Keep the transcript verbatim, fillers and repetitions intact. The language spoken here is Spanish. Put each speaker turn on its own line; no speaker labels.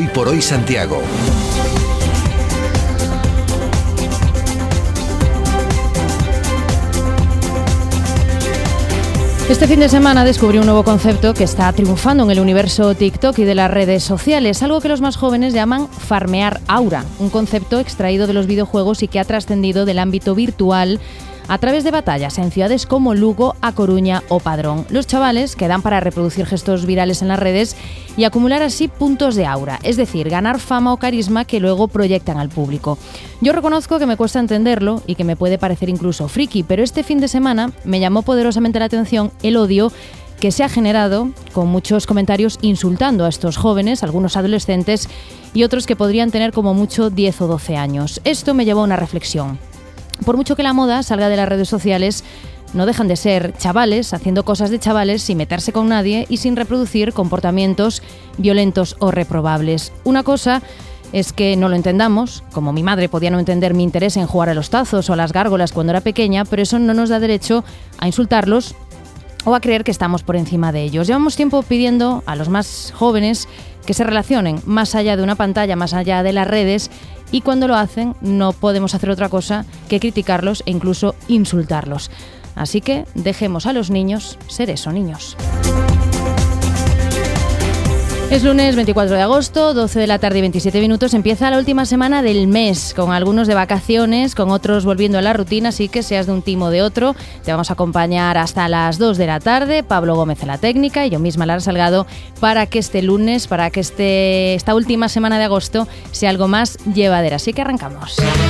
Hoy por Hoy Santiago.
Este fin de semana descubrí un nuevo concepto que está triunfando en el universo TikTok y de las redes sociales, algo que los más jóvenes llaman farmear aura, un concepto extraído de los videojuegos y que ha trascendido del ámbito virtual a través de batallas en ciudades como Lugo, A Coruña o Padrón. Los chavales quedan para reproducir gestos virales en las redes y acumular así puntos de aura, es decir, ganar fama o carisma que luego proyectan al público. Yo reconozco que me cuesta entenderlo y que me puede parecer incluso friki, pero este fin de semana me llamó poderosamente la atención el odio que se ha generado con muchos comentarios insultando a estos jóvenes, algunos adolescentes y otros que podrían tener como mucho diez o doce años. Esto me llevó a una reflexión. Por mucho que la moda salga de las redes sociales, no dejan de ser chavales haciendo cosas de chavales sin meterse con nadie y sin reproducir comportamientos violentos o reprobables. Una cosa es que no lo entendamos, como mi madre podía no entender mi interés en jugar a los tazos o a las gárgolas cuando era pequeña, pero eso no nos da derecho a insultarlos o a creer que estamos por encima de ellos. Llevamos tiempo pidiendo a los más jóvenes que se relacionen más allá de una pantalla, más allá de las redes, y cuando lo hacen no podemos hacer otra cosa que criticarlos e incluso insultarlos. Así que dejemos a los niños ser eso, niños. Es lunes veinticuatro de agosto, doce de la tarde y veintisiete minutos. Empieza la última semana del mes, con algunos de vacaciones, con otros volviendo a la rutina, así que seas de un timo o de otro, te vamos a acompañar hasta las dos de la tarde, Pablo Gómez en la técnica y yo misma, Lara Salgado, para que este lunes, para que este, esta última semana de agosto sea algo más llevadera. Así que arrancamos.